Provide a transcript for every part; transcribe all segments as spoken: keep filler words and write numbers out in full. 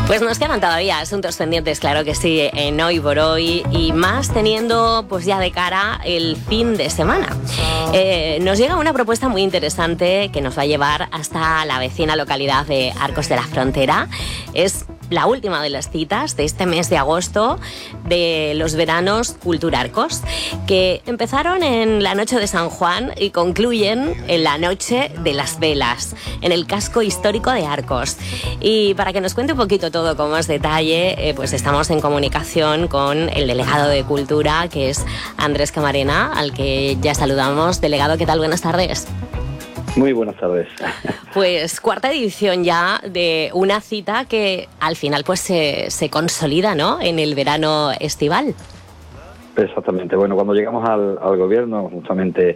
Pues nos quedan todavía asuntos pendientes, claro que sí, en Hoy por Hoy, y más teniendo pues ya de cara el fin de semana. Eh, nos llega una propuesta muy interesante que nos va a llevar hasta la vecina localidad de Arcos de la Frontera. Es la última de las citas de este mes de agosto de los veranos Culturarcos, que empezaron en la noche de San Juan y concluyen en la noche de las velas, en el casco histórico de Arcos. Y para que nos cuente un poquito todo con más detalle, eh, pues estamos en comunicación con el delegado de Cultura, que es Andrés Camarena, al que ya saludamos. Delegado, ¿qué tal? Buenas tardes. Muy buenas tardes. Pues cuarta edición ya de una cita que al final pues se, se consolida, ¿no?, en el verano estival. Exactamente. Bueno, cuando llegamos al, al gobierno, justamente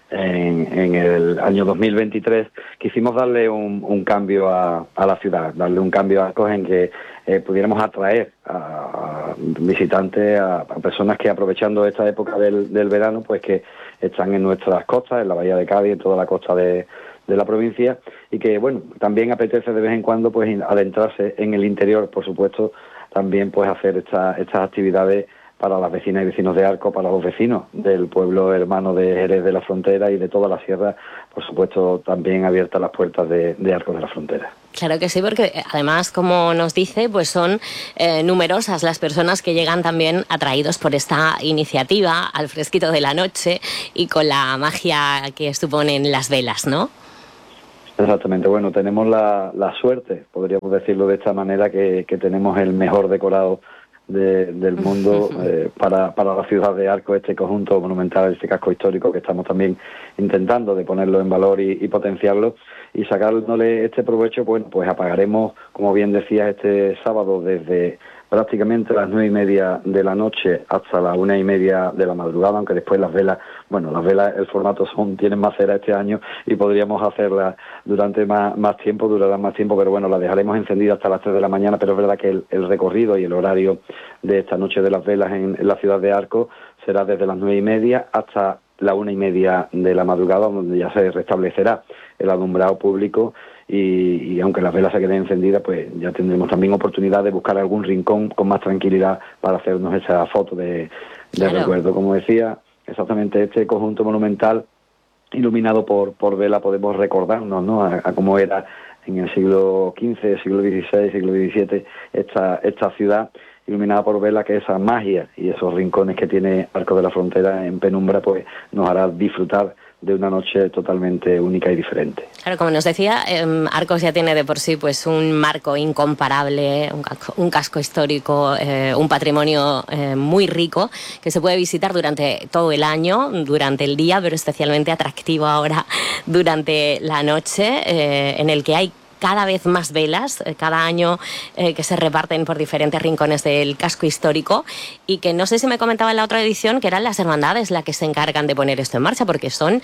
en, en el año dos mil veintitrés, quisimos darle un, un cambio a, a la ciudad, darle un cambio a Arcos en que eh, pudiéramos atraer a, a visitantes, a, a personas que, aprovechando esta época del, del verano, pues que están en nuestras costas, en la bahía de Cádiz, en toda la costa de, de la provincia, y que, bueno, también apetece de vez en cuando pues adentrarse en el interior, por supuesto, también pues hacer esta, estas actividades para las vecinas y vecinos de Arcos, para los vecinos del pueblo hermano de Jerez de la Frontera y de toda la sierra, por supuesto, también abiertas las puertas de, de Arcos de la Frontera. Claro que sí, porque además, como nos dice, pues son eh, numerosas las personas que llegan también atraídos por esta iniciativa, al fresquito de la noche y con la magia que suponen las velas, ¿no? Exactamente. Bueno, tenemos la, la suerte, podríamos decirlo de esta manera, que, que tenemos el mejor decorado De, del mundo eh, para, para la ciudad de Arcos, este conjunto monumental, este casco histórico que estamos también intentando de ponerlo en valor y, y potenciarlo y sacándole este provecho. Bueno, pues apagaremos, como bien decías, este sábado desde prácticamente las nueve y media de la noche hasta las una y media de la madrugada, aunque después las velas, bueno, las velas, el formato son, tienen más cera este año y podríamos hacerlas durante más, más tiempo, durarán más tiempo, pero bueno, las dejaremos encendidas hasta las tres de la mañana, pero es verdad que el, el recorrido y el horario de esta noche de las velas en, en la ciudad de Arcos será desde las nueve y media hasta la una y media de la madrugada, donde ya se restablecerá el alumbrado público. Y, y aunque las velas se queden encendidas, pues ya tendremos también oportunidad de buscar algún rincón con más tranquilidad para hacernos esa foto de, de claro. recuerdo. Como decía, exactamente este conjunto monumental iluminado por, por vela, podemos recordarnos, ¿no?, a, a cómo era en el siglo quince, siglo dieciséis, siglo diecisiete esta, esta ciudad iluminada por vela, que esa magia y esos rincones que tiene Arcos de la Frontera en penumbra pues nos hará disfrutar de una noche totalmente única y diferente. Claro, como nos decía, eh, Arcos ya tiene de por sí pues un marco incomparable, un casco, un casco histórico, eh, un patrimonio eh, muy rico que se puede visitar durante todo el año, durante el día, pero especialmente atractivo ahora durante la noche, eh, en el que hay cada vez más velas, eh, cada año eh, que se reparten por diferentes rincones del casco histórico, y que no sé si me comentaba en la otra edición que eran las hermandades las que se encargan de poner esto en marcha, porque son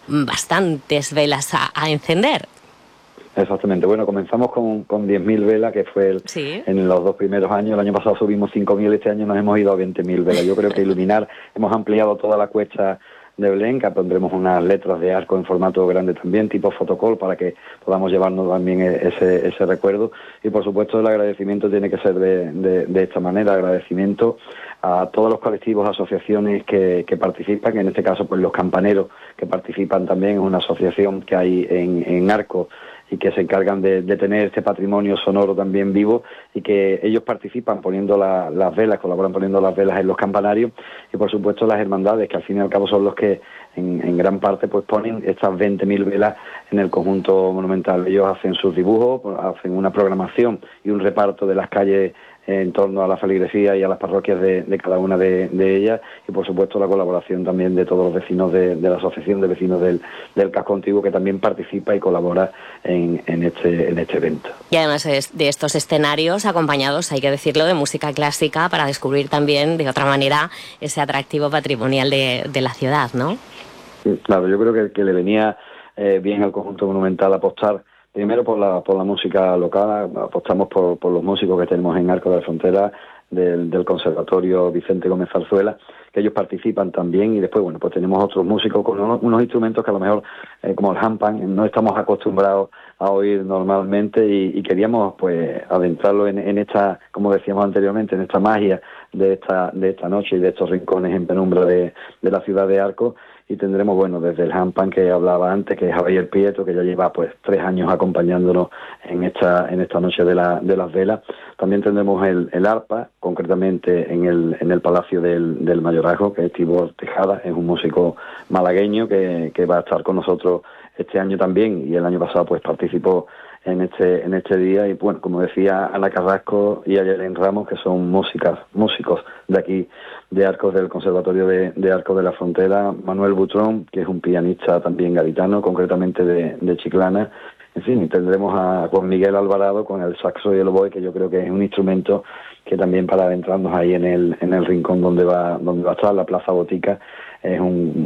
bastantes velas a, a encender. Exactamente. Bueno, comenzamos con, con diez mil velas, que fue el, ¿Sí? en los dos primeros años. El año pasado subimos cinco mil, este año nos hemos ido a veinte mil velas. Yo creo que iluminar, hemos ampliado toda la cuesta de Belén, que pondremos unas letras de arco en formato grande también, tipo fotocall, para que podamos llevarnos también ese, ese recuerdo. Y por supuesto el agradecimiento tiene que ser de, de, de esta manera, agradecimiento a todos los colectivos, asociaciones que, que participan, en este caso pues los campaneros que participan también, es una asociación que hay en, en Arcos y que se encargan de, de tener este patrimonio sonoro también vivo, y que ellos participan poniendo la, las velas, colaboran poniendo las velas en los campanarios, y por supuesto las hermandades, que al fin y al cabo son los que en, en gran parte pues ponen estas veinte mil velas en el conjunto monumental. Ellos hacen sus dibujos, hacen una programación y un reparto de las calles en torno a la feligresía y a las parroquias de, de cada una de, de ellas, y por supuesto la colaboración también de todos los vecinos de, de la Asociación de Vecinos del, del Casco Antiguo, que también participa y colabora en, en, este, en este evento. Y además es de estos escenarios acompañados, hay que decirlo, de música clásica, para descubrir también de otra manera ese atractivo patrimonial de, de la ciudad, ¿no? Claro, yo creo que, que le venía eh, bien al conjunto monumental apostar primero por la por la música local. Apostamos por, por los músicos que tenemos en Arcos de la Frontera, del, del Conservatorio Vicente Gómez Zarzuela, que ellos participan también, y después, bueno, pues tenemos otros músicos con unos, unos instrumentos que a lo mejor, eh, como el handpan, no estamos acostumbrados a oír normalmente, y, y queríamos, pues, adentrarlo en, en esta, como decíamos anteriormente, en esta magia de esta, de esta noche y de estos rincones en penumbra de, de la ciudad de Arcos. Y tendremos, bueno, desde el handpan que hablaba antes, que es Javier Prieto, que ya lleva pues tres años acompañándonos en esta en esta noche de, la, de las velas. También tendremos el, el arpa, concretamente en el en el Palacio del, del Mayorazgo, que es Tibor Tejada, es un músico malagueño que, que va a estar con nosotros este año también, y el año pasado pues participó en este en este día. Y bueno, como decía, Ana Carrasco y Ayelen Ramos, que son músicas músicos de aquí, de Arcos, del Conservatorio de, de Arcos de la Frontera, Manuel Butrón, que es un pianista también gaditano, concretamente de, de Chiclana. En fin, y tendremos a Juan Miguel Alvarado con el saxo y el oboe, que yo creo que es un instrumento que también, para adentrarnos ahí en el en el rincón donde va donde va a estar la Plaza Botica, es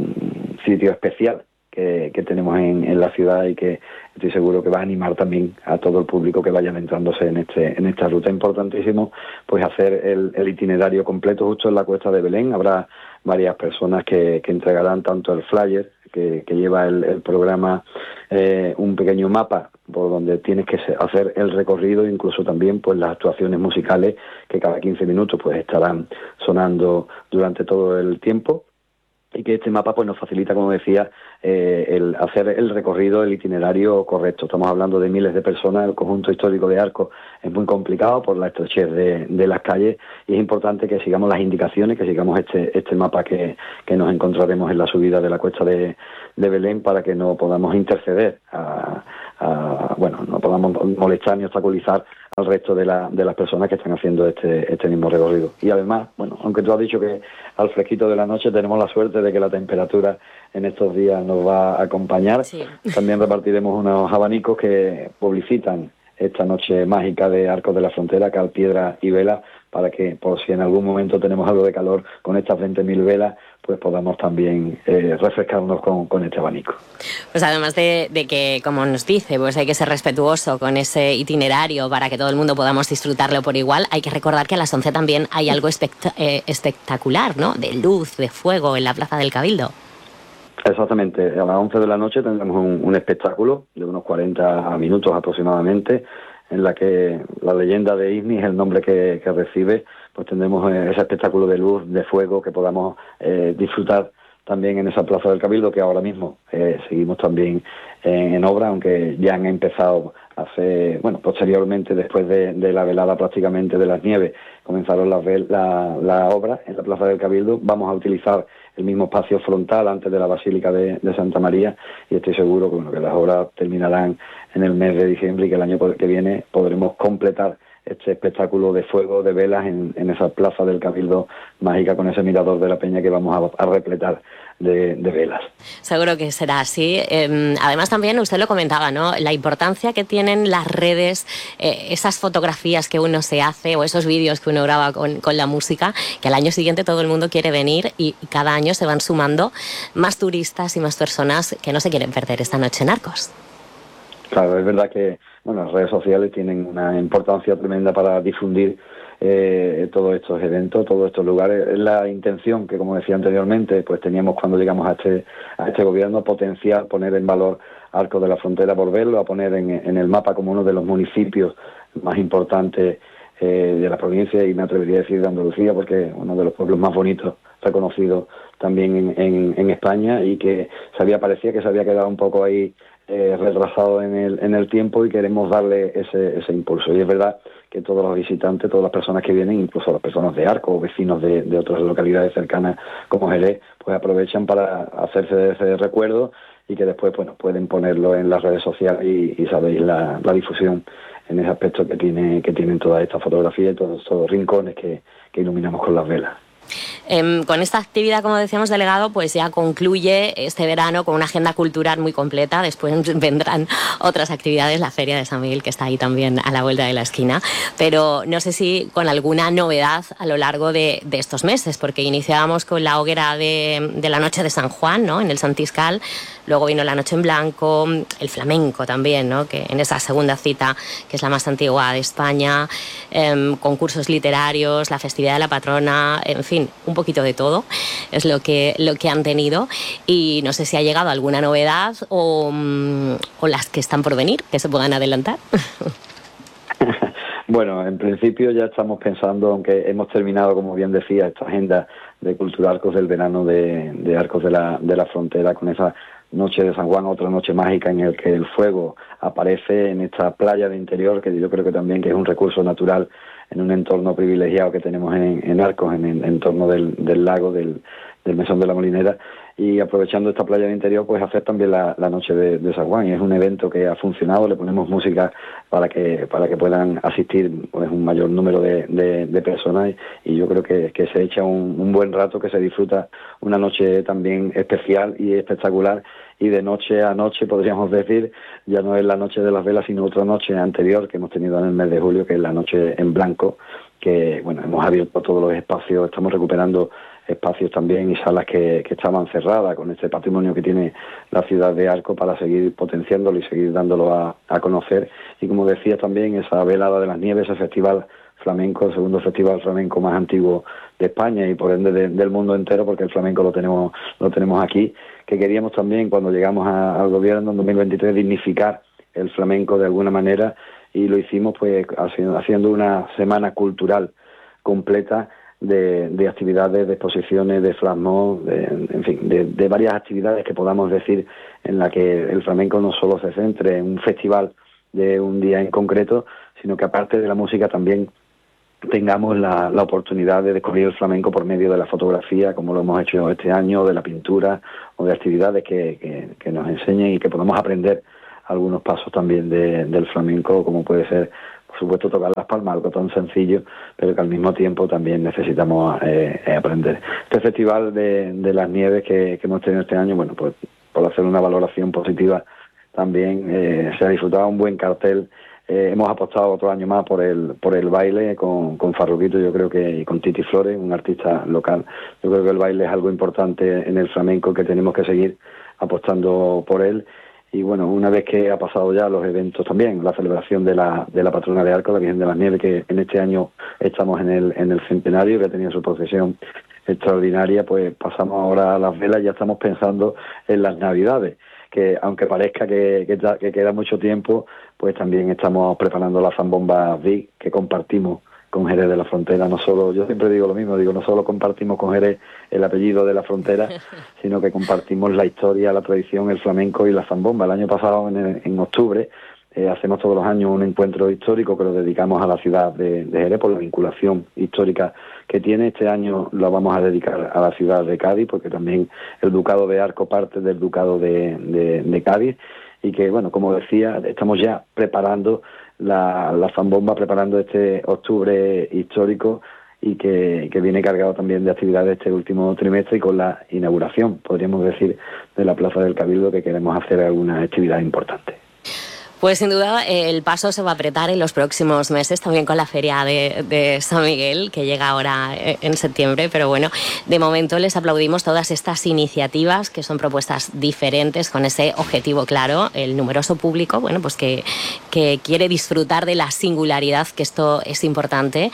un sitio especial que, que tenemos en, en la ciudad, y que estoy seguro que va a animar también a todo el público que vaya adentrándose en este en esta ruta. Importantísimo pues hacer el, el itinerario completo justo en la Cuesta de Belén. Habrá varias personas que, que entregarán tanto el flyer que, que lleva el, el programa, eh, un pequeño mapa por donde tienes que hacer el recorrido, incluso también pues las actuaciones musicales que cada quince minutos pues estarán sonando durante todo el tiempo, y que este mapa pues nos facilita, como decía, eh, el hacer el recorrido, el itinerario correcto. Estamos hablando de miles de personas. El conjunto histórico de Arcos es muy complicado por la estrechez de, de las calles, y es importante que sigamos las indicaciones, que sigamos este este mapa que, que nos encontraremos en la subida de la Cuesta de, de Belén, para que no podamos interceder a, a, bueno, no podamos molestar ni obstaculizar al resto de, la, de las personas que están haciendo este este mismo recorrido. Y además, bueno, aunque tú has dicho que al fresquito de la noche, tenemos la suerte de que la temperatura en estos días nos va a acompañar. Sí. También repartiremos unos abanicos que publicitan esta noche mágica de Arcos de la Frontera, cal, piedra y vela, para que, por si en algún momento tenemos algo de calor con estas veinte mil velas, pues podamos también eh, refrescarnos con, con este abanico. Pues además de, de que, como nos dice, pues hay que ser respetuoso con ese itinerario para que todo el mundo podamos disfrutarlo por igual, hay que recordar que a las once también hay algo espect- eh, espectacular, ¿no?, de luz, de fuego en la Plaza del Cabildo. Exactamente, a las once de la noche tendremos un, un espectáculo de unos cuarenta minutos aproximadamente, en la que la leyenda de Isni es el nombre que, que recibe. Pues tendremos ese espectáculo de luz, de fuego, que podamos eh, disfrutar también en esa Plaza del Cabildo, que ahora mismo eh, seguimos también en, en obra, aunque ya han empezado hace, bueno, posteriormente, después de, de la velada prácticamente de las nieves, comenzaron la, la, la obra en la Plaza del Cabildo. Vamos a utilizar el mismo espacio frontal antes de la Basílica de, de Santa María, y estoy seguro que, bueno, que las obras terminarán en el mes de diciembre, y que el año que viene podremos completar este espectáculo de fuego, de velas en, en esa Plaza del Cabildo mágica, con ese mirador de la Peña que vamos a, a repletar de, de velas. Seguro que será así. Eh, además, también usted lo comentaba, ¿no?, la importancia que tienen las redes, eh, esas fotografías que uno se hace o esos vídeos que uno graba con, con la música, que al año siguiente todo el mundo quiere venir, y, y cada año se van sumando más turistas y más personas que no se quieren perder esta noche en Arcos. Claro, es verdad que, bueno, las redes sociales tienen una importancia tremenda para difundir eh, todos estos eventos, todos estos lugares. Es la intención que, como decía anteriormente, pues teníamos cuando llegamos a este a este gobierno, potenciar, poner en valor Arcos de la Frontera, volverlo a poner en, en el mapa como uno de los municipios más importantes eh, de la provincia, y me atrevería a decir de Andalucía, porque uno de los pueblos más bonitos reconocidos también en, en, en España, y que se había, parecía que se había quedado un poco ahí Eh, retrasado en el en el tiempo, y queremos darle ese ese impulso. Y es verdad que todos los visitantes, todas las personas que vienen, incluso las personas de Arcos o vecinos de, de otras localidades cercanas como Jerez, pues aprovechan para hacerse de ese recuerdo, y que después, bueno, pueden ponerlo en las redes sociales, y, y sabéis la, la difusión en ese aspecto que tiene que tienen todas estas fotografías y todos estos rincones que, que iluminamos con las velas. Eh, con esta actividad, como decíamos, delegado, pues ya concluye este verano con una agenda cultural muy completa. Después vendrán otras actividades, la Feria de San Miguel, que está ahí también a la vuelta de la esquina. Pero no sé si con alguna novedad a lo largo de, de estos meses, porque iniciábamos con la hoguera de, de la Noche de San Juan, ¿no?, en el Santiscal. Luego vino la Noche en Blanco, el flamenco también, ¿no?, que en esa segunda cita, que es la más antigua de España, eh, concursos literarios, la festividad de la patrona, en fin, un poquito de todo es lo que, lo que han tenido. Y no sé si ha llegado alguna novedad o, o las que están por venir, que se puedan adelantar. Bueno, en principio ya estamos pensando, aunque hemos terminado, como bien decía, esta agenda de Cultura Arcos del verano de, de Arcos de la, de la Frontera, con esa Noche de San Juan, otra noche mágica en el que el fuego aparece en esta playa de interior, que yo creo que también que es un recurso natural en un entorno privilegiado que tenemos en, en Arcos, en el entorno del, del lago, del, del Mesón de la Molinera, y aprovechando esta playa de interior, pues hacer también la, la Noche de, de San Juan. Y es un evento que ha funcionado, le ponemos música para que para que puedan asistir pues un mayor número de, de, de personas, y yo creo que, que se echa un, un buen rato, que se disfruta una noche también especial y espectacular. Y de noche a noche, podríamos decir, ya no es la Noche de las Velas, sino otra noche anterior que hemos tenido en el mes de julio, que es la Noche en Blanco, que bueno, hemos abierto todos los espacios, estamos recuperando espacios también y salas que, que estaban cerradas, con este patrimonio que tiene la ciudad de Arcos, para seguir potenciándolo y seguir dándolo a, a conocer. Y como decía también, esa Velada de las Nieves, ese festival flamenco, el segundo festival flamenco más antiguo de España y por ende de, del mundo entero, porque el flamenco lo tenemos lo tenemos aquí, que queríamos también, cuando llegamos a, al gobierno en dos mil veintitrés, dignificar el flamenco de alguna manera, y lo hicimos pues haciendo, haciendo una semana cultural completa de, de actividades, de exposiciones, de flash mob, de, en fin, de, de varias actividades que podamos decir, en la que el flamenco no solo se centre en un festival de un día en concreto, sino que aparte de la música también tengamos la, la oportunidad de descubrir el flamenco por medio de la fotografía, como lo hemos hecho este año, de la pintura o de actividades que, que, que nos enseñen y que podamos aprender algunos pasos también de, del flamenco, como puede ser, por supuesto, tocar las palmas, algo tan sencillo, pero que al mismo tiempo también necesitamos eh, aprender. Este festival de, de las nieves que, que hemos tenido este año, bueno, pues por hacer una valoración positiva, también eh, se ha disfrutado un buen cartel. Eh, hemos apostado otro año más por el por el baile con, con Farruquito, yo creo que, y con Titi Flores, un artista local. Yo creo que el baile es algo importante en el flamenco, que tenemos que seguir apostando por él. Y bueno, una vez que ha pasado ya los eventos también, la celebración de la de la patrona de Arcos, la Virgen de las Nieves, que en este año estamos en el en el centenario, que ha tenido su procesión extraordinaria, pues pasamos ahora a las velas y ya estamos pensando en las Navidades, que aunque parezca que, que, que queda mucho tiempo, pues también estamos preparando la zambomba Vic, que compartimos con Jerez de la Frontera. No solo, yo siempre digo lo mismo, digo, no solo compartimos con Jerez el apellido de la Frontera, sino que compartimos la historia, la tradición, el flamenco y la zambomba. El año pasado, en, en octubre, eh, hacemos todos los años un encuentro histórico que lo dedicamos a la ciudad de, de Jerez por la vinculación histórica que tiene. Este año lo vamos a dedicar a la ciudad de Cádiz, porque también el Ducado de Arcos parte del Ducado de, de, de Cádiz, y que, bueno, como decía, estamos ya preparando la, la zambomba, preparando este octubre histórico, y que, que viene cargado también de actividades este último trimestre, y con la inauguración, podríamos decir, de la Plaza del Cabildo, que queremos hacer alguna actividad importante. Pues sin duda el paso se va a apretar en los próximos meses, también con la Feria de, de San Miguel, que llega ahora en septiembre, pero bueno, de momento les aplaudimos todas estas iniciativas, que son propuestas diferentes, con ese objetivo claro, el numeroso público, bueno, pues que, que quiere disfrutar de la singularidad, que esto es importante,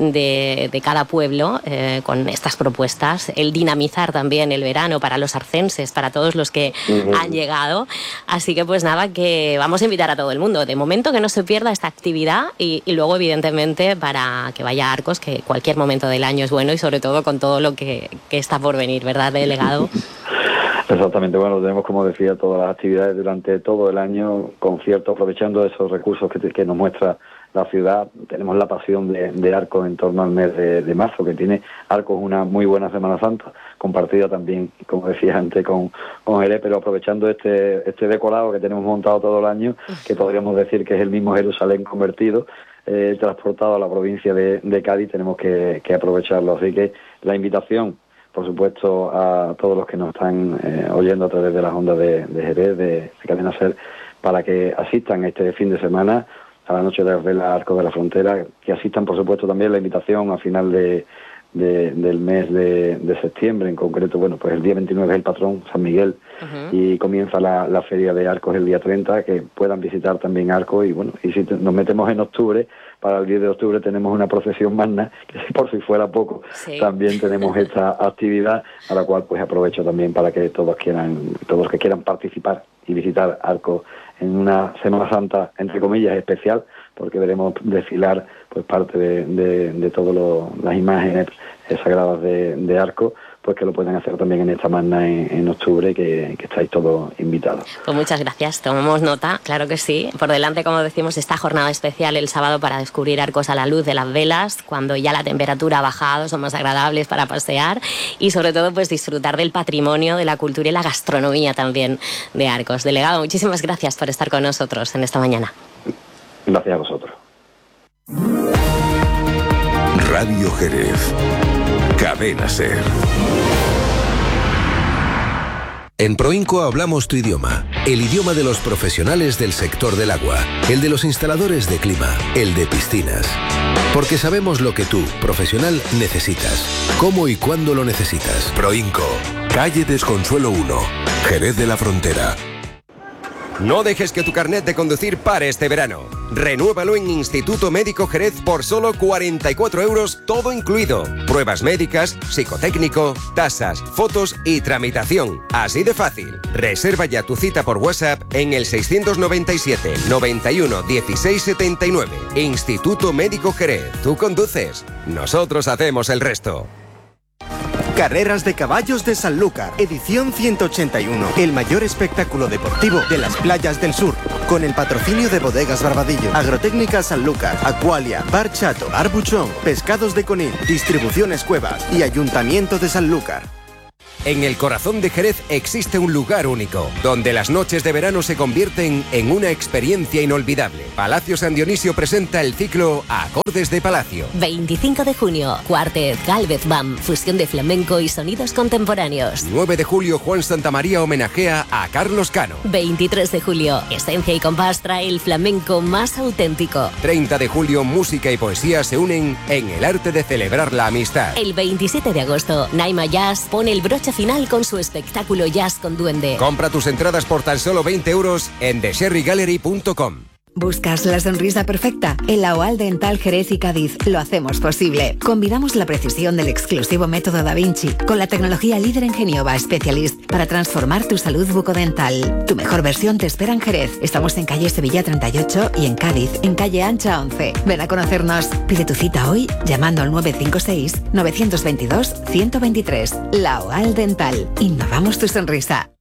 de, de cada pueblo, eh, con estas propuestas, el dinamizar también el verano para los arcenses, para todos los que uh-huh. han llegado. Así que pues nada, que vamos a invitar a todo el mundo. De momento que no se pierda esta actividad, y, y luego evidentemente para que vaya a Arcos, que cualquier momento del año es bueno, y sobre todo con todo lo que, que está por venir, ¿verdad, delegado? Exactamente, bueno, tenemos, como decía, todas las actividades durante todo el año, conciertos, aprovechando esos recursos que, que nos muestra la ciudad. Tenemos la pasión de, de Arcos en torno al mes de, de marzo, que tiene Arcos una muy buena Semana Santa, compartida también, como decía antes, con, con Jerez, pero aprovechando este, este decorado que tenemos montado todo el año, que podríamos decir que es el mismo Jerusalén convertido, eh, transportado a la provincia de, de Cádiz, tenemos que, que aprovecharlo. Así que la invitación por supuesto, a todos los que nos están eh, oyendo a través de las ondas de, de Jerez, de, de Cadena Ser, para que asistan este fin de semana a la Noche de las Velas Arcos de la Frontera, que asistan, por supuesto, también la invitación a final de, de, del mes de, de septiembre, en concreto, bueno, pues el día veintinueve es el patrón, San Miguel, uh-huh. y comienza la, la Feria de Arcos el día treinta, que puedan visitar también Arcos, y bueno, y si te, nos metemos en octubre, para el diez de octubre tenemos una procesión magna, que si por si fuera poco, sí. también tenemos esta actividad, a la cual pues aprovecho también para que todos quieran, todos los que quieran participar y visitar Arcos en una Semana Santa, entre comillas, especial, porque veremos desfilar pues parte de, de, de todas las imágenes sagradas de, de Arcos, pues que lo pueden hacer también en esta magna en, en octubre, que, que estáis todos invitados. Pues muchas gracias, tomamos nota, claro que sí. Por delante, como decimos, esta jornada especial el sábado para descubrir Arcos a la luz de las velas, cuando ya la temperatura ha bajado, son más agradables para pasear y sobre todo pues disfrutar del patrimonio, de la cultura y la gastronomía también de Arcos. Delegado, muchísimas gracias por estar con nosotros en esta mañana. Gracias a vosotros. Radio Jerez. Cadena Ser. En Proinco hablamos tu idioma, el idioma de los profesionales del sector del agua, el de los instaladores de clima, el de piscinas. Porque sabemos lo que tú, profesional, necesitas, cómo y cuándo lo necesitas. Proinco, calle Desconsuelo uno, Jerez de la Frontera. No dejes que tu carnet de conducir pare este verano. Renúvalo en Instituto Médico Jerez por solo cuarenta y cuatro euros, todo incluido. Pruebas médicas, psicotécnico, tasas, fotos y tramitación. Así de fácil. Reserva ya tu cita por WhatsApp en el seiscientos noventa y siete, noventa y uno, dieciséis setenta y nueve. Instituto Médico Jerez. Tú conduces. Nosotros hacemos el resto. Carreras de Caballos de Sanlúcar, edición ciento ochenta y uno, el mayor espectáculo deportivo de las playas del sur, con el patrocinio de Bodegas Barbadillo, Agrotécnica Sanlúcar, Aqualia, Bar Chato, Bar Buchón, Pescados de Conil, Distribuciones Cuevas y Ayuntamiento de Sanlúcar. En el corazón de Jerez existe un lugar único, donde las noches de verano se convierten en una experiencia inolvidable. Palacio San Dionisio presenta el ciclo Acordes de Palacio. veinticinco de junio, Cuartet, Gálvez Bam, fusión de flamenco y sonidos contemporáneos. nueve de julio, Juan Santamaría homenajea a Carlos Cano. veintitrés de julio, Esencia y Compás trae el flamenco más auténtico. treinta de julio, música y poesía se unen en el arte de celebrar la amistad. El veintisiete de agosto, Naima Jazz pone el broche final con su espectáculo Jazz con Duende. Compra tus entradas por tan solo veinte euros en the sherry gallery punto com. ¿Buscas la sonrisa perfecta? En la OAL Dental Jerez y Cádiz lo hacemos posible. Combinamos la precisión del exclusivo método Da Vinci con la tecnología líder en Geniova Specialist para transformar tu salud bucodental. Tu mejor versión te espera en Jerez. Estamos en calle Sevilla treinta y ocho y en Cádiz, en calle Ancha once. Ven a conocernos. Pide tu cita hoy llamando al nueve cinco seis, nueve dos dos, uno cero dos tres. La OAL Dental. Innovamos tu sonrisa.